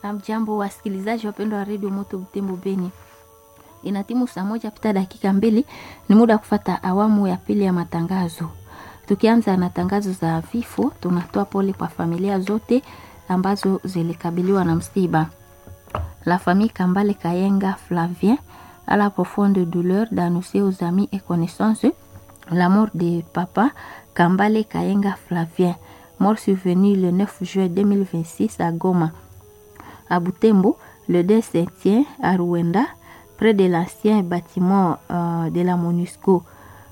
Jambo wasikilizaji wapendwa wa Radio Moto Butembo Beni. Inatimu saa moja pita dakika 2, ni muda kufata awamu ya pili ya matangazo. Tukianza na tangazo za vifo, tunatoa pole kwa familia zote ambazo zilikabiliwa na msiba. La famille Kambale Kayenga Flavien a la profonde douleur d'annoncer aux amis et connaissances la mort de papa Kambale Kayenga Flavien, mort survenu le 9 juin 2026 à Goma. À Butembo, le deuil se tient à Rwanda, près de l'ancien bâtiment de la MONUSCO,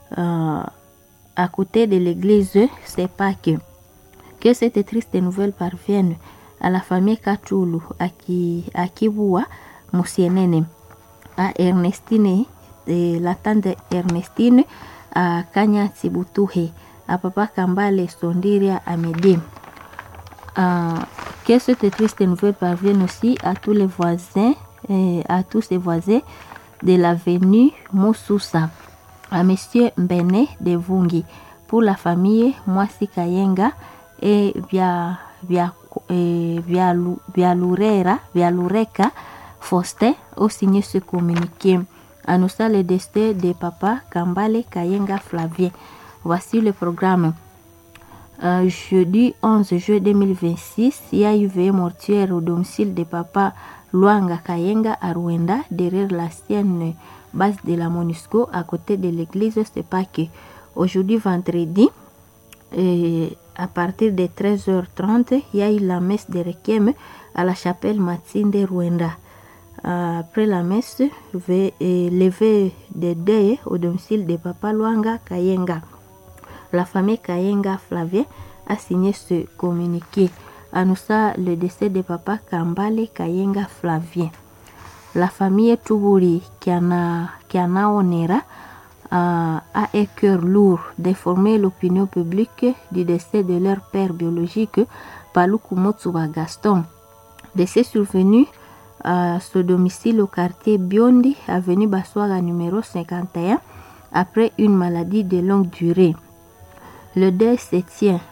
à côté de l'église Sepake. Que cette triste nouvelle parvienne à la famille Kachulu, à Kiboua, Moussienene, à Ernestine, la tante Ernestine, à Kanya Tsibutuhe, à papa Kambale Sondiria Amede. Que cette triste nouvelle parvienne aussi à tous les voisins, à tous les voisins de l'avenue Moussoussa, à monsieur Mbene de Vungi, pour la famille Mwasi Kayenga et Vialureka Faustin au signé ce communiqué. Annonçant le destin de papa Kambale Kayenga Flavien. Voici le programme. Jeudi 11 juin 2026, il y a eu veillée mortuaire au domicile de papa Luanga Kayenga à Rwanda, derrière l'ancienne base de la MONUSCO, à côté de l'église Sepake. Aujourd'hui, vendredi, à partir de 13h30, il y a eu la messe de requiem à la chapelle Matinde Rwanda. Après la messe, levé de deuil au domicile de papa Luanga Kayenga. La famille Kayenga Flavien a signé ce communiqué, annonçant le décès de papa Kambale Kayenga Flavien. La famille Tuburi Kianaonera a un cœur lourd d'informer l'opinion publique du décès de leur père biologique, Paluku Motsuba Gaston. Décès survenu à ce domicile au quartier Biondi, avenue Baswaga numéro 51, après une maladie de longue durée. Le deuil se tient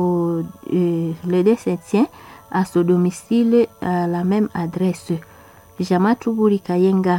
à ce domicile à la même adresse. Jamaa Tuburi Kayenga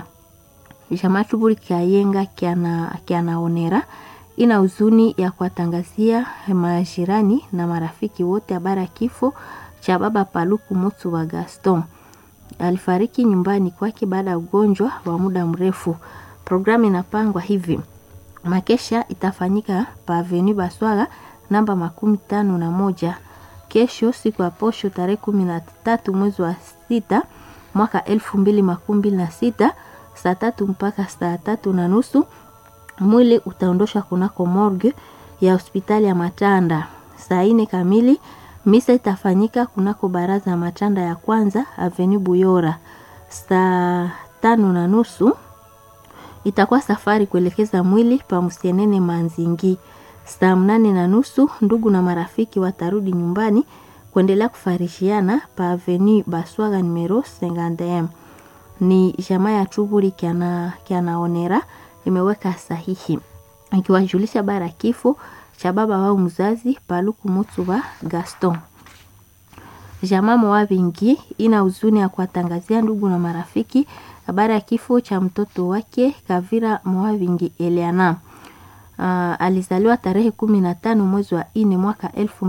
Kianaonera ina huzuni ya kuwatangazia majirani na marafiki wote habari ya kifo cha baba Paluku Motsuba Gaston. Alifariki nyumbani kwake baada ya ugonjwa wa muda mrefu. Programu inapangwa hivi: makesha itafanyika pa Avenue Baswaga namba 51. Kesho siku ya posho tarehe 13 mwezi wa 6 mwaka 2026, saa 3 mpaka saa 3:30. Mwili utaondoshwa kunako morgue ya hospitali ya Matanda. Saa 4 kamili misa itafanyika kunako baraza ya Matanda ya kwanza Avenue Buyora. Saa 5:30 itakuwa safari kuelekeza mwili pa Musienene Manzingi. Saa 8:30 ndugu na marafiki watarudi nyumbani kuendelea kufarishiana pa Avenue Baswaga numero 51. Ni jamaa ya Tuburi Kianaonera imeweka sahihi ikiwajulisha bara kifo cha baba wao mzazi Paluku Motsuba Gaston. Jamaa Mwabingi ina huzuni ya kuwatangazia ndugu na marafiki habari ya kifo cha mtoto wake Kavira Mwabingi Eliana. Alizaliwa tarehe 15 mwezi wa 4 mwaka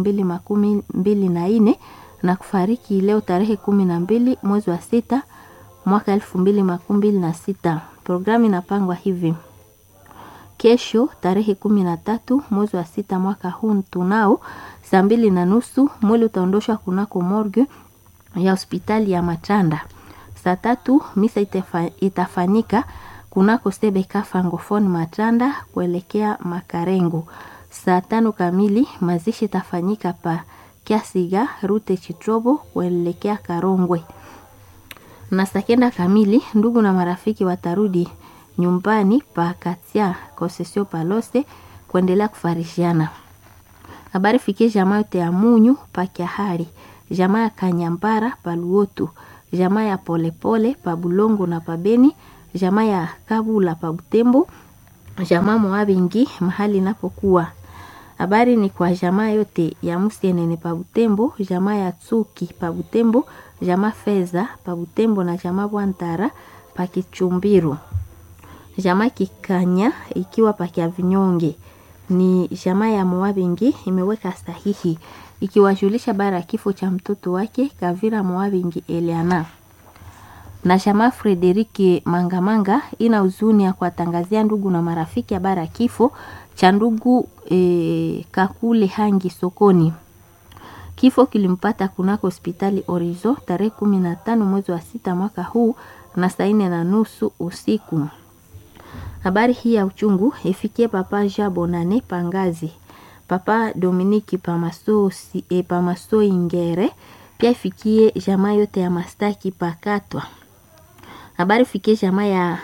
2024 na kufariki leo tarehe 12 mwezi wa 6 mwaka 2026. Programu inapangwa hivi: kesho tarehe 13 mwezi wa 6 mwaka huu tunao, saa 2:30 mwili utaondoshwa kunako morgue ya hospitali ya Matanda. Saa 3 misa itafanyika kunako Sebeka Francophone Matanda kuelekea Makarengo. Saa 5 kamili mazishi itafanyika pa Kiasiga Rute Chitrobo kuelekea Karongwe. Na saa 9 kamili ndugu na marafiki watarudi nyumbani pa Katia Kosesio Palose kuendelea kufarishiana. Habari fikie jamaa yote ya Munyu pa Kiahari, jamaa ya Kanyambara pa Luotu, jamaa ya Polepole pa Bulongo na pa Beni, jamaa ya Kabula pa Butembo, jamaa Mwabingi mahali napokuwa. Habari ni kwa jamaa yote ya Musienene pa Butembo, jamaa ya Tsuki pa Butembo, jamaa Feza pa Butembo na jamaa Bwantara pa Kichumbiru. Jamaa Kikanya ikiwa pa Kiavinyonge. Ni jamaa ya Mwabingi imeweka sahihi ikiwajulisha bara kifo cha mtoto wake Kavira Mwabingi Eliana. Na jamaa Frederike Mangamanga ina huzuni ya kuwatangazia ndugu na marafiki ya bara kifo cha ndugu Kakule Hangi Sokoni. Kifo kilimpata kunako hospitali Orizo tarehe 15 mwezi wa 6 mwaka huu na saa 4:30 usiku. Habari hii ya uchungu ifikie papa Jabonane Pangazi, papa Dominiki Pamaso Ingere, pia ifikie jamaa yote ya Mastaki Pakatwa. Habari ifikie jamaa ya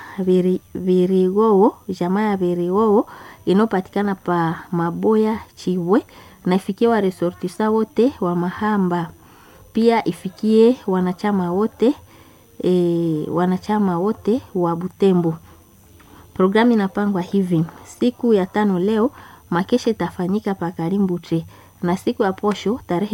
Virigowo inopatikana pa Maboya Chiwe, na ifikie wa resortisa wote wa Mahamba. Pia ifikie wanachama wote wa Butembo. Programu inapangwa hivi: siku ya 5 leo makesha itafanyika pa Karimbuche, na siku ya posho tarehe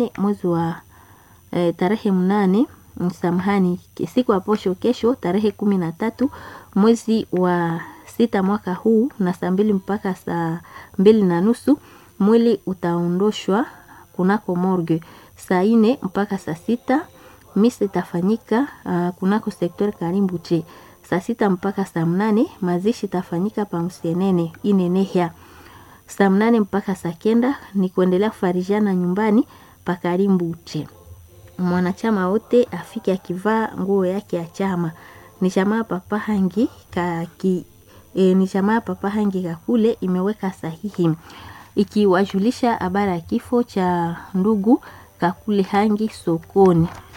8 siku ya posho kesho tarehe 13 mwezi wa 6 mwaka huu na saa 2 mpaka saa 2:30 mwili utaondoshwa kunako morgue. Saa 4 mpaka saa 6 misa itafanyika kunako sektor Karimbuche. Saa 6 mpaka saa 8 mazishi itafanyika pa Musienene Inenehia. Saa 8 mpaka saa 9 ni kuendelea kufarijana nyumbani pa Karimbuche. Mwanachama wote afike akivaa nguo yake ya chama. Ni jamaa Papa Hangi Kakule imeweka sahihi ikiwajulisha habari ya kifo cha ndugu Kakule Hangi Sokoni.